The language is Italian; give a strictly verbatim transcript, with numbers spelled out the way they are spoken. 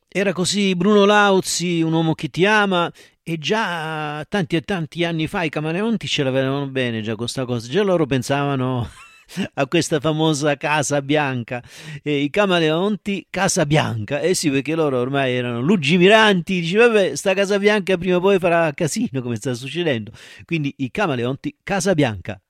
Era così Bruno Lauzi, un uomo che ti ama, e già tanti e tanti anni fa i Camaleonti ce l'avevano bene già questa cosa, già loro pensavano a questa famosa Casa Bianca, e i Camaleonti Casa Bianca, eh sì, perché loro ormai erano lungimiranti, dice vabbè sta Casa Bianca prima o poi farà casino come sta succedendo, quindi i Camaleonti Casa Bianca.